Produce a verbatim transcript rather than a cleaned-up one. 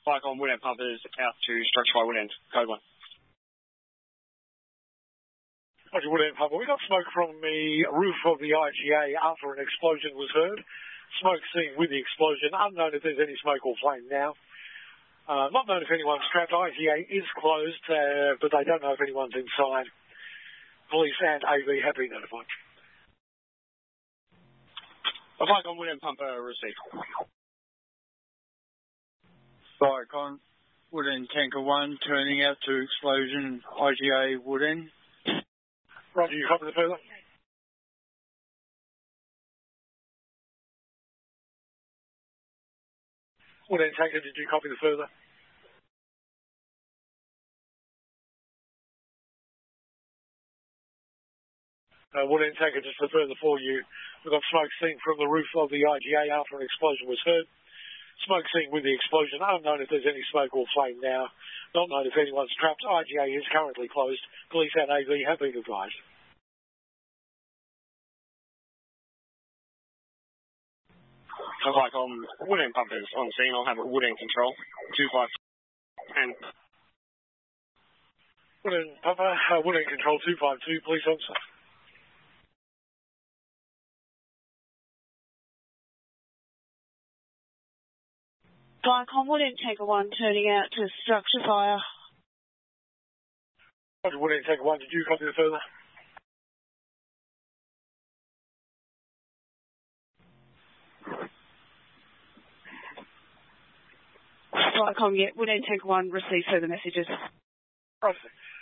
Flycom Woodend pumpers out to structure by Woodend, code one. Roger, Woodend pumper. We got smoke from the roof of the I G A after an explosion was heard. Smoke seen with the explosion. Unknown if there's any smoke or flame now. Uh, not known if anyone's trapped. I G A is closed, uh, but they don't know if anyone's inside. Police and A V have been notified. A Flycom Woodend pumper received. Flycom Woodend tanker one turning out to explosion I G A Woodend. Roger, you copy the further? Woodend tanker, did you copy the further? Uh, Woodend tanker, just for further for you. We've got smoke seen from the roof of the I G A after an explosion was heard. Smoke seen with the explosion. Unknown if there's any smoke or flame now. Not known if anyone's trapped. I G A is currently closed. Police and A V have been advised. Flycom Woodend pumpers on scene. I'll have a Woodend control. two five and Woodend pumper, uh, Woodend control two five two. Police officer. Flycom Woodend tanker one turning out to structure fire. Roger, Woodend tanker one. Did you copy the further? Flycom, yeah. Woodend tanker one received further messages. Roger.